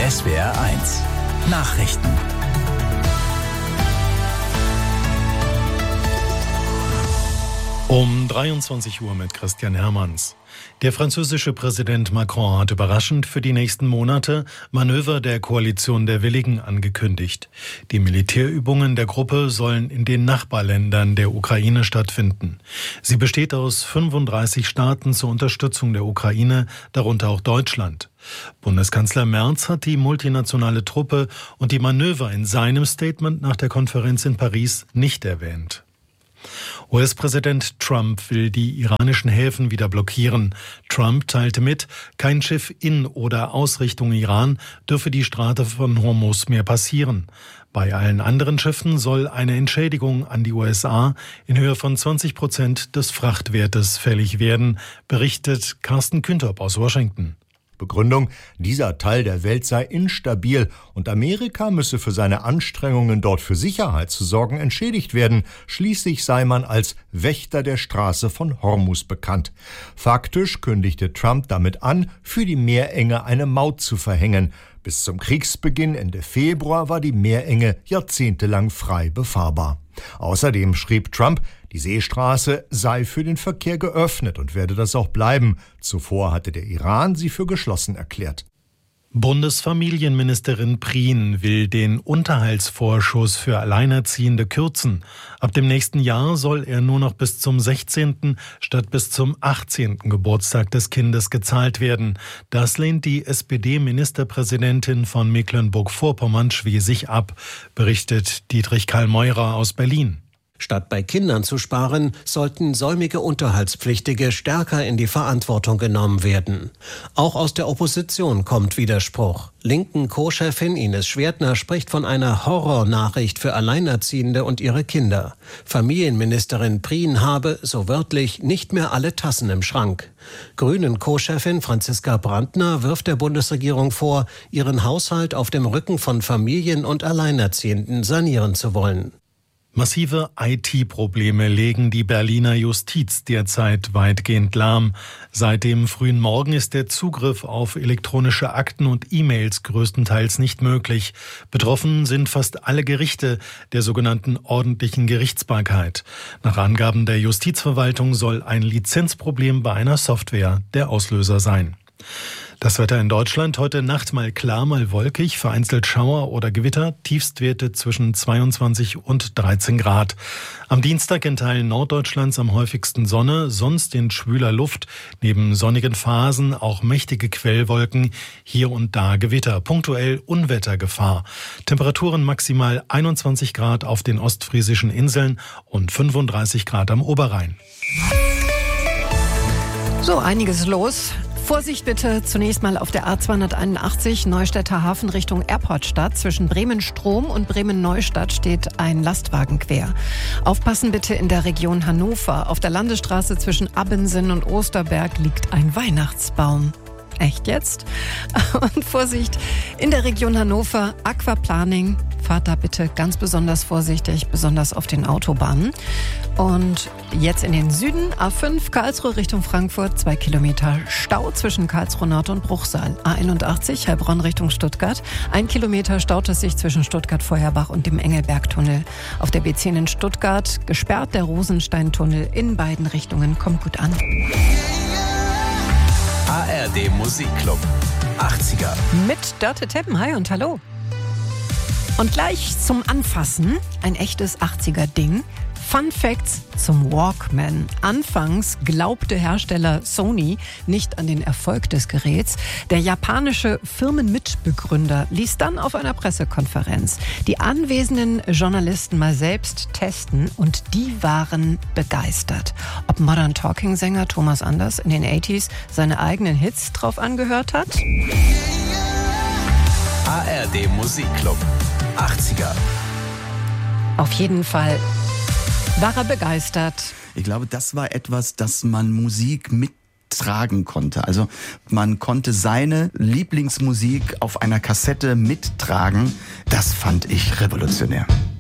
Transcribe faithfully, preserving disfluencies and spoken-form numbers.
S W R eins Nachrichten. Um dreiundzwanzig Uhr mit Christian Hermanns. Der französische Präsident Macron hat überraschend für die nächsten Monate Manöver der Koalition der Willigen angekündigt. Die Militärübungen der Gruppe sollen in den Nachbarländern der Ukraine stattfinden. Sie besteht aus fünfunddreißig Staaten zur Unterstützung der Ukraine, darunter auch Deutschland. Bundeskanzler Merz hat die multinationale Truppe und die Manöver in seinem Statement nach der Konferenz in Paris nicht erwähnt. U S-Präsident Trump will die iranischen Häfen wieder blockieren. Trump teilte mit, kein Schiff in oder aus Richtung Iran dürfe die Straße von Hormuz mehr passieren. Bei allen anderen Schiffen soll eine Entschädigung an die U S A in Höhe von zwanzig Prozent des Frachtwertes fällig werden, berichtet Carsten Küntop aus Washington. Begründung: Dieser Teil der Welt sei instabil und Amerika müsse für seine Anstrengungen, dort für Sicherheit zu sorgen, entschädigt werden. Schließlich sei man als Wächter der Straße von Hormuz bekannt. Faktisch kündigte Trump damit an, für die Meerenge eine Maut zu verhängen. Bis zum Kriegsbeginn Ende Februar war die Meerenge jahrzehntelang frei befahrbar. Außerdem schrieb Trump, die Seestraße sei für den Verkehr geöffnet und werde das auch bleiben. Zuvor hatte der Iran sie für geschlossen erklärt. Bundesfamilienministerin Prien will den Unterhaltsvorschuss für Alleinerziehende kürzen. Ab dem nächsten Jahr soll er nur noch bis zum sechzehnten statt bis zum achtzehnten Geburtstag des Kindes gezahlt werden. Das lehnt die S P D-Ministerpräsidentin von Mecklenburg-Vorpommern schwesig ab, berichtet Dietrich Karl Meurer aus Berlin. Statt bei Kindern zu sparen, sollten säumige Unterhaltspflichtige stärker in die Verantwortung genommen werden. Auch aus der Opposition kommt Widerspruch. Linken Co-Chefin Ines Schwertner spricht von einer Horrornachricht für Alleinerziehende und ihre Kinder. Familienministerin Prien habe, so wörtlich, nicht mehr alle Tassen im Schrank. Grünen Co-Chefin Franziska Brandner wirft der Bundesregierung vor, ihren Haushalt auf dem Rücken von Familien und Alleinerziehenden sanieren zu wollen. Massive I T-Probleme legen die Berliner Justiz derzeit weitgehend lahm. Seit dem frühen Morgen ist der Zugriff auf elektronische Akten und E-Mails größtenteils nicht möglich. Betroffen sind fast alle Gerichte der sogenannten ordentlichen Gerichtsbarkeit. Nach Angaben der Justizverwaltung soll ein Lizenzproblem bei einer Software der Auslöser sein. Das Wetter in Deutschland: heute Nacht mal klar, mal wolkig, vereinzelt Schauer oder Gewitter, Tiefstwerte zwischen zweiundzwanzig und dreizehn Grad. Am Dienstag in Teilen Norddeutschlands am häufigsten Sonne, sonst in schwüler Luft, neben sonnigen Phasen auch mächtige Quellwolken, hier und da Gewitter, punktuell Unwettergefahr. Temperaturen maximal einundzwanzig Grad auf den ostfriesischen Inseln und fünfunddreißig Grad am Oberrhein. So, einiges los. Vorsicht bitte zunächst mal auf der A zweihunderteinundachtzig Neustädter Hafen Richtung Airportstadt. Zwischen Bremen-Strom und Bremen-Neustadt steht ein Lastwagen quer. Aufpassen bitte in der Region Hannover. Auf der Landesstraße zwischen Abbensen und Osterberg liegt ein Weihnachtsbaum. Echt jetzt? Und Vorsicht in der Region Hannover, Aquaplaning. Fahrt da bitte ganz besonders vorsichtig, besonders auf den Autobahnen. Und jetzt in den Süden, A fünf, Karlsruhe Richtung Frankfurt, zwei Kilometer Stau zwischen Karlsruhe Nord und Bruchsal. A einundachtzig, Heilbronn Richtung Stuttgart, ein Kilometer staut es sich zwischen Stuttgart-Feuerbach und dem Engelbergtunnel. Auf der B zehn in Stuttgart gesperrt der Rosensteintunnel in beiden Richtungen. Kommt gut an. A R D Musikclub achtziger. Mit Dörte Teppen. Hi und hallo. Und gleich zum Anfassen ein echtes achtziger-Ding. Fun Facts zum Walkman. Anfangs glaubte Hersteller Sony nicht an den Erfolg des Geräts. Der japanische Firmenmitbegründer ließ dann auf einer Pressekonferenz die anwesenden Journalisten mal selbst testen und die waren begeistert. Ob Modern Talking Sänger Thomas Anders in den achtziger seine eigenen Hits drauf angehört hat? A R D Musikclub achtziger. Auf jeden Fall war er begeistert. Ich glaube, das war etwas, das man Musik mittragen konnte. Also man konnte seine Lieblingsmusik auf einer Kassette mittragen. Das fand ich revolutionär.